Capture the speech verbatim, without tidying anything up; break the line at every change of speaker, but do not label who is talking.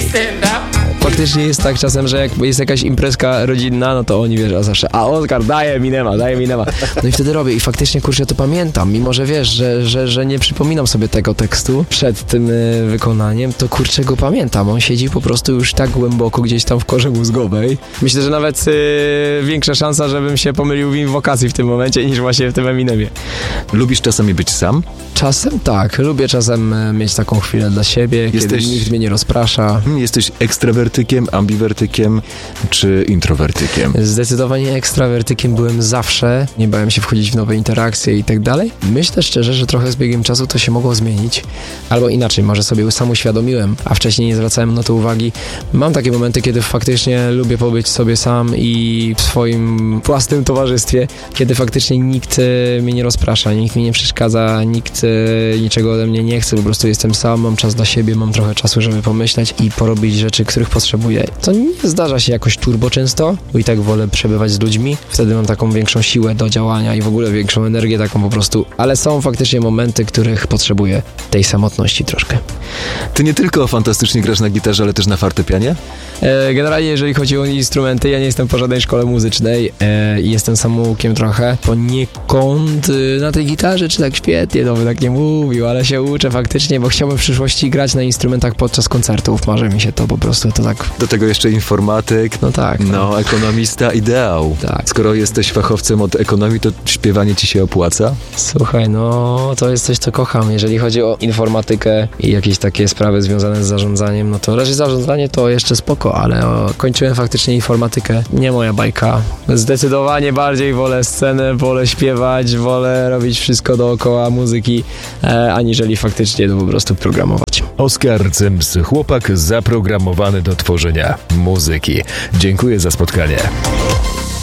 Faktycznie jest tak czasem, że jak jest jakaś imprezka rodzinna, no to oni wiesz, a zawsze, a Oskar, daje Eminema, daje Eminema. No i wtedy robię i faktycznie, kurczę, to pamiętam, mimo że wiesz, że, że, że nie przypominam sobie tego tekstu przed tym y, wykonaniem, to kurczę go pamiętam. On siedzi po prostu już tak głęboko gdzieś tam w korze mózgowej. Myślę, że nawet y, większa szansa, żebym się pomylił w inwokacji w tym momencie, niż właśnie w tym Eminemie.
Lubisz czasami być sam?
Czasem tak, lubię czasem mieć taką chwilę dla siebie,
Jesteś...
kiedy nikt mnie nie rozprasza.
Jesteś ekstrawertykiem, ambiwertykiem czy introwertykiem?
Zdecydowanie ekstrawertykiem byłem zawsze, nie bałem się wchodzić w nowe interakcje i tak dalej. Myślę szczerze, że trochę z biegiem czasu to się mogło zmienić, albo inaczej, może sobie sam uświadomiłem, a wcześniej nie zwracałem na to uwagi. Mam takie momenty, kiedy faktycznie lubię pobyć sobie sam i w swoim własnym towarzystwie, kiedy faktycznie nikt mnie nie rozprasza, nikt mi nie przeszkadza, nikt niczego ode mnie nie chce, po prostu jestem sam, mam czas dla siebie, mam trochę czasu, żeby pomyśleć i porobić rzeczy, których potrzebuję. To nie zdarza się jakoś turbo często, bo i tak wolę przebywać z ludźmi, wtedy mam taką większą siłę do działania i w ogóle większą energię taką po prostu, ale są faktycznie momenty, których potrzebuję tej samotności troszkę.
Ty nie tylko fantastycznie grasz na gitarze, ale też na fortepianie?
E, generalnie jeżeli chodzi o instrumenty, ja nie jestem po żadnej szkole muzycznej e, i jestem samoukiem trochę, poniekąd e, na tej gitarze, czy tak świetnie, no by tak nie mówił, ale się uczę faktycznie, bo chciałbym w przyszłości grać na instrumentach podczas koncertów, marzy mi się to po prostu, to tak...
Do tego jeszcze informatyk,
no tak,
no tak. Ekonomista, ideał.
Tak.
Skoro jesteś fachowcem od ekonomii, to śpiewanie ci się opłaca?
Słuchaj, no to jest coś, co kocham. Jeżeli chodzi o informatykę i jakieś takie sprawy związane z zarządzaniem, no to raczej zarządzanie to jeszcze spoko, ale o, kończyłem faktycznie informatykę. Nie moja bajka. Zdecydowanie bardziej wolę scenę, wolę śpiewać, wolę robić wszystko dookoła muzyki, e, aniżeli faktycznie to po prostu programować.
Oskar Cyms, chłopak zaprogramowany do tworzenia muzyki. Dziękuję za spotkanie.